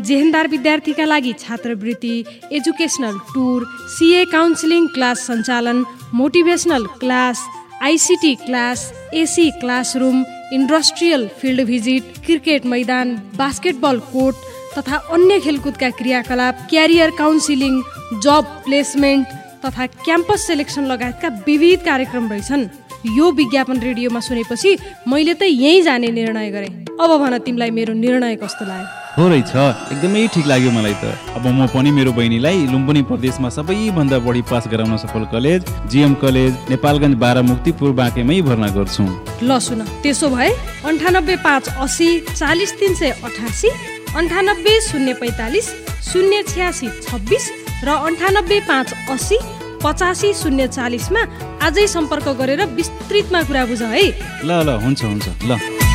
जेहेन्दार विद्यार्थीका लागि छात्रवृत्ति, educational tour, CA counselling class सञ्चालन, motivational class, ICT class, AC classroom, industrial field visit, cricket मैदान, basketball court तथा अन्य खेलकुदका क्रियाकलाप, क्यारियर काउन्सिलिङ, जब प्लेसमेन्ट तथा क्याम्पस सेलेक्सन लगायतका विविध कार्यक्रम रहेछन्। यो विज्ञापन रेडियोमा सुनेपछि मैले त यहीँ जाने निर्णय गरेँ। अब भन तिमीलाई मेरो निर्णय कस्तो लाग्यो? हो रहेछ, एकदमै ठिक लाग्यो मलाई त। अब म पनि मेरो बहिनीलाई लुम्बिनी प्रदेशमा सबैभन्दा बढी पास गराउन सफल कलेज जीएम कलेज नेपालगञ्ज 12 मुक्तिपुर बाँकेमै भर्ना गर्छु। ल सुन, त्यसो भए 985880 40388, 98 045 086 26 र 985880 85 040 आजै सम्पर्क गरेर विस्तृतमा कुरा बुझ है। ल हुन्छ ल।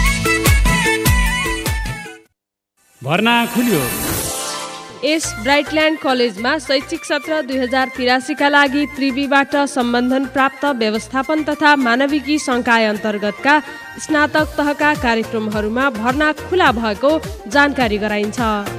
भर्ना खुल्यो। यस ब्राइटल्यान्ड कलेजमा शैक्षिक सत्र 2083 का लागि त्रिवीबाट सम्बन्धन प्राप्त व्यवस्थापन तथा मानविकी संकाय अन्तर्गतका स्नातक तहका कार्यक्रमहरूमा भर्ना खुला भएको जानकारी गराइन्छ।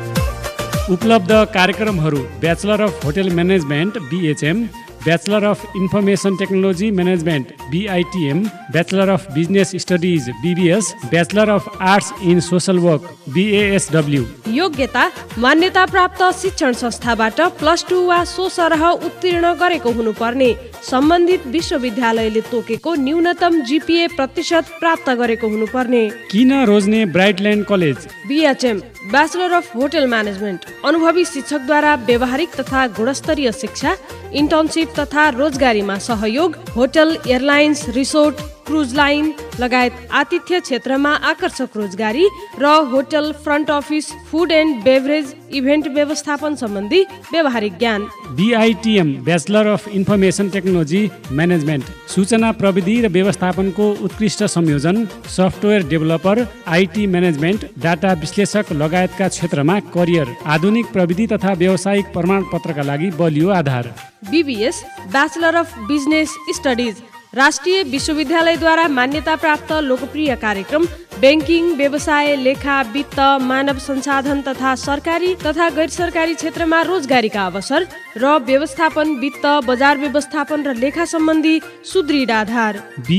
उपलब्ध कार्यक्रमहरू: bachelor of hotel management BHM, bachelor of information technology management BITM, bachelor of business studies BBS, bachelor of arts in social work BASW। योग्यता: मान्यता प्राप्त शिक्षण संस्थाबाट +2 वा सो सरह उत्तीर्ण गरेको हुनुपर्ने, सम्बन्धित विश्वविद्यालयले तोकेको न्यूनतम GPA प्रतिशत प्राप्त गरेको हुनुपर्ने। किन रोज्ने ब्राइटल्यान्ड college? BHM, bachelor of hotel management, अनुभवी शिक्षकद्वारा व्यावहारिक तथा गुणस्तरीय शिक्षा, इन्टर्नसिप तथा रोजगारीमा सहयोग, hotel, airlines, resort, cruise line लगायत आतिथ्य क्षेत्रमा आकर्षक रोजगारी र hotel, front office, food and beverage, event व्यवस्थापन सम्बन्धी व्यावहारिक ज्ञान। BITM, bachelor of information technology management, सूचना प्रविधि र व्यवस्थापनको उत्कृष्ट संयोजन, software developer, IT management, data विश्लेषक लगायतका क्षेत्रमा करियर, आधुनिक प्रविधि तथा व्यावसायिक प्रमाणपत्रका लागि बलियो आधार। BBS, bachelor of business studies, राष्ट्रिय विश्वविद्यालयद्वारा मान्यता प्राप्त लोकप्रिय कार्यक्रम, ब्याङ्किङ, व्यवसाय, लेखा, वित्त, मानव संसाधन तथा सरकारी तथा गैर सरकारी क्षेत्रमा रोजगारीका अवसर र व्यवस्थापन, वित्त, बजार व्यवस्थापन र लेखा सम्बन्धी सुदृढ आधार।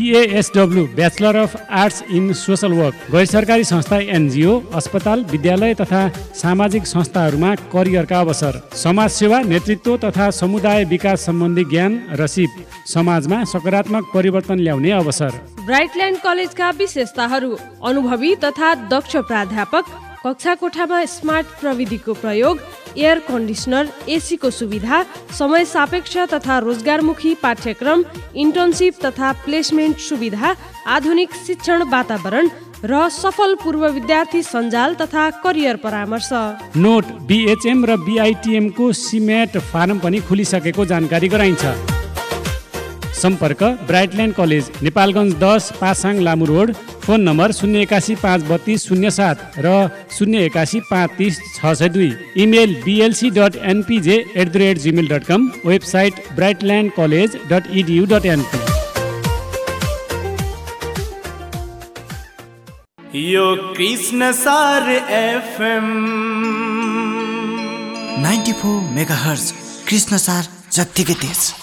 BASW, bachelor of arts in social work, गैर सरकारी संस्था, NGO, अस्पताल, विद्यालय तथा सामाजिक संस्थाहरूमा करियरका अवसर, समाजसेवा, नेतृत्व तथा समुदाय विकास सम्बन्धी ज्ञान र सिप, समाजमा सकारात्मक परिवर्तन ल्याउने अवसर। ब्राइटल्यान्ड कलेजका विशेषताहरू: अनुभवी तथा दक्ष प्राध्यापक, कक्षा कोठामा स्मार्ट प्रविधिको प्रयोग, एयर कन्डिसनर, AC को सुविधा, समय सापेक्ष तथा रोजगारमुखी पाठ्यक्रम, इन्टर्नसिप तथा प्लेसमेन्ट सुविधा, आधुनिक शिक्षण वातावरण र सफल पूर्व विद्यार्थी सञ्जाल तथा करियर परामर्श। नोट: BHM र BITM को सिमेट फारम पनि खुलिसकेको जानकारी गराइन्छ। सम्पर्क: ब्राइटल्यान्ड college, Nepalgunj 10, Pasang Lamu road, phone number 081 532 07 र 081 530 602, इमेल blc.npj@gmail.com, वेबसाइट brightlandcollege.edu.np। यो कृष्ण सार FM 94 मेगाहर्ज, कृष्ण सार जत्तिकै तेज।